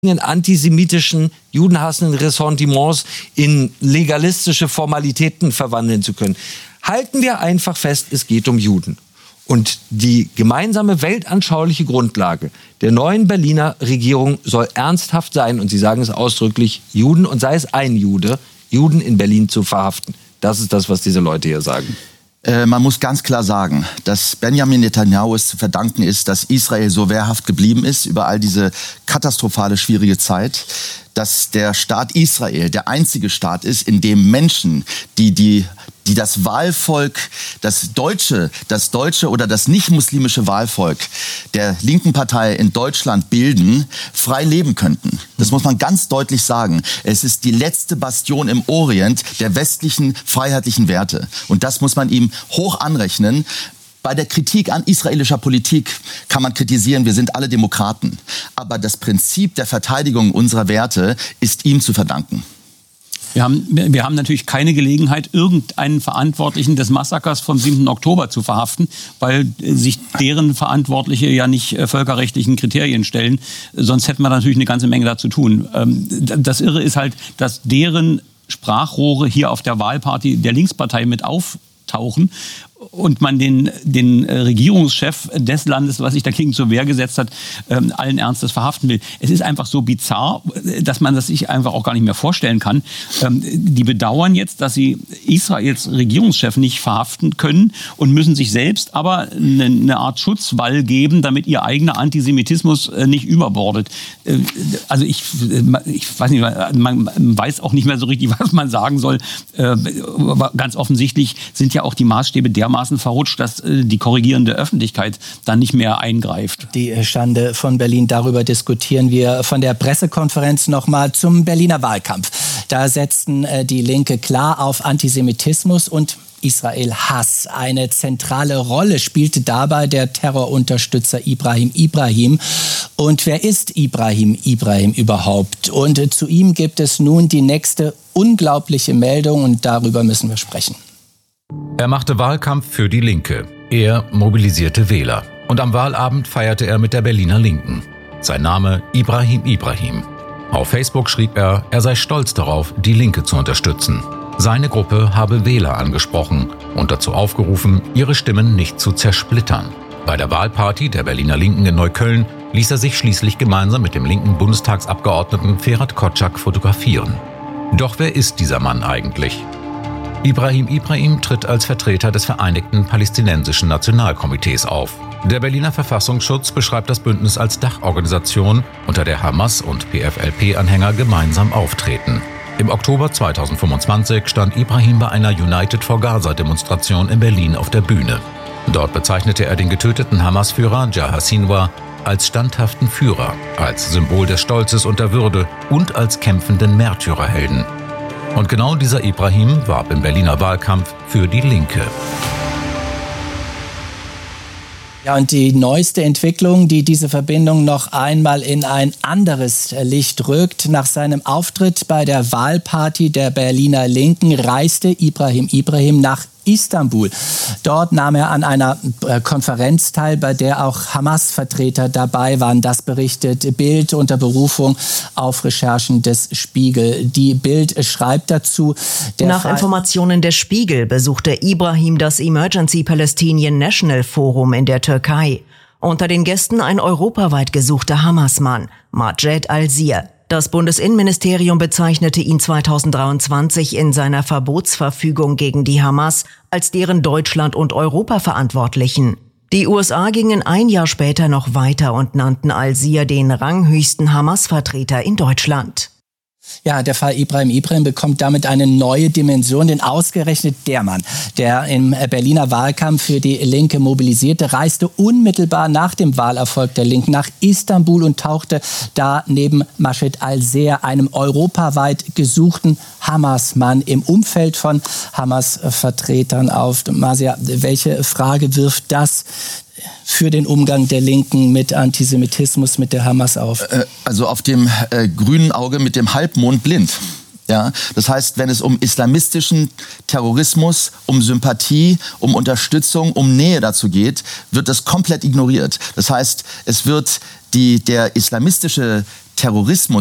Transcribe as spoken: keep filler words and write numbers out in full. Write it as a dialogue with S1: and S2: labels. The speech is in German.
S1: antisemitischen, judenhassenden Ressentiments in legalistische Formalitäten verwandeln zu können. Halten wir einfach fest, es geht um Juden. Und die gemeinsame weltanschauliche Grundlage der neuen Berliner Regierung soll ernsthaft sein, und Sie sagen es ausdrücklich, Juden, und sei es ein Jude, Juden in Berlin zu verhaften. Das ist das, was diese Leute hier sagen.
S2: Äh, man muss ganz klar sagen, dass Benjamin Netanyahu es zu verdanken ist, dass Israel so wehrhaft geblieben ist über all diese katastrophale, schwierige Zeit, dass der Staat Israel der einzige Staat ist, in dem Menschen, die die die das Wahlvolk, das deutsche, das deutsche oder das nicht-muslimische Wahlvolk der linken Partei in Deutschland bilden, frei leben könnten. Das muss man ganz deutlich sagen. Es ist die letzte Bastion im Orient der westlichen freiheitlichen Werte. Und das muss man ihm hoch anrechnen. Bei der Kritik an israelischer Politik kann man kritisieren, wir sind alle Demokraten. Aber das Prinzip der Verteidigung unserer Werte ist ihm zu verdanken.
S3: Wir haben, wir haben natürlich keine Gelegenheit, irgendeinen Verantwortlichen des Massakers vom siebten Oktober zu verhaften, weil sich deren Verantwortliche ja nicht völkerrechtlichen Kriterien stellen. Sonst hätten wir natürlich eine ganze Menge da zu tun. Das Irre ist halt, dass deren Sprachrohre hier auf der Wahlparty der Linkspartei mit auftauchen und man den, den Regierungschef des Landes, was sich dagegen zur Wehr gesetzt hat, ähm, allen Ernstes verhaften will. Es ist einfach so bizarr, dass man das sich einfach auch gar nicht mehr vorstellen kann. Ähm, die bedauern jetzt, dass sie Israels Regierungschef nicht verhaften können und müssen sich selbst aber eine, eine Art Schutzwall geben, damit ihr eigener Antisemitismus äh, nicht überbordet. Äh, also ich, ich weiß nicht, man weiß auch nicht mehr so richtig, was man sagen soll. Äh, aber ganz offensichtlich sind ja auch die Maßstäbe der verrutscht, dass äh, die korrigierende Öffentlichkeit dann nicht mehr eingreift.
S4: Die Schande von Berlin, darüber diskutieren wir. Von der Pressekonferenz nochmal zum Berliner Wahlkampf. Da setzten äh, die Linke klar auf Antisemitismus und Israel-Hass. Eine zentrale Rolle spielte dabei der Terrorunterstützer Ibrahim Ibrahim. Und wer ist Ibrahim Ibrahim überhaupt? Und äh, zu ihm gibt es nun die nächste unglaubliche Meldung, und darüber müssen wir sprechen.
S5: Er machte Wahlkampf für die Linke. Er mobilisierte Wähler. Und am Wahlabend feierte er mit der Berliner Linken. Sein Name Ibrahim Ibrahim. Auf Facebook schrieb er, er sei stolz darauf, die Linke zu unterstützen. Seine Gruppe habe Wähler angesprochen und dazu aufgerufen, ihre Stimmen nicht zu zersplittern. Bei der Wahlparty der Berliner Linken in Neukölln ließ er sich schließlich gemeinsam mit dem linken Bundestagsabgeordneten Ferhat Kotschak fotografieren. Doch wer ist dieser Mann eigentlich? Ibrahim Ibrahim tritt als Vertreter des Vereinigten Palästinensischen Nationalkomitees auf. Der Berliner Verfassungsschutz beschreibt das Bündnis als Dachorganisation, unter der Hamas und P F L P-Anhänger gemeinsam auftreten. Im Oktober zweitausendfünfundzwanzig stand Ibrahim bei einer United for Gaza-Demonstration in Berlin auf der Bühne. Dort bezeichnete er den getöteten Hamas-Führer Yahya Sinwar als standhaften Führer, als Symbol des Stolzes und der Würde und als kämpfenden Märtyrerhelden. Und genau dieser Ibrahim warb im Berliner Wahlkampf für die Linke.
S4: Ja, und die neueste Entwicklung, die diese Verbindung noch einmal in ein anderes Licht rückt. Nach seinem Auftritt bei der Wahlparty der Berliner Linken reiste Ibrahim Ibrahim nach Istanbul. Dort nahm er an einer Konferenz teil, bei der auch Hamas-Vertreter dabei waren. Das berichtet Bild unter Berufung auf Recherchen des Spiegel. Die Bild schreibt dazu:
S6: Nach Informationen des Spiegel besuchte Ibrahim das Emergency Palestinian National Forum in der Türkei. Unter den Gästen ein europaweit gesuchter Hamas-Mann, Majed Al-Zir. Das Bundesinnenministerium bezeichnete ihn zweitausenddreiundzwanzig in seiner Verbotsverfügung gegen die Hamas als deren Deutschland- und Europa-Verantwortlichen. Die U S A gingen ein Jahr später noch weiter und nannten Al-Zir den ranghöchsten Hamas-Vertreter in Deutschland.
S4: Ja, der Fall Ibrahim Ibrahim bekommt damit eine neue Dimension, denn ausgerechnet der Mann, der im Berliner Wahlkampf für die Linke mobilisierte, reiste unmittelbar nach dem Wahlerfolg der Linken nach Istanbul und tauchte da neben Majed Al-Zir, einem europaweit gesuchten Hamas-Mann, im Umfeld von Hamas-Vertretern auf. Masia, welche Frage wirft das für den Umgang der Linken mit Antisemitismus, mit der Hamas auf?
S2: Also auf dem äh, grünen Auge mit dem Halbmond blind. Ja, das heißt, wenn es um islamistischen Terrorismus, um Sympathie, um Unterstützung, um Nähe dazu geht, wird das komplett ignoriert. Das heißt, es wird die, der islamistische Terrorismus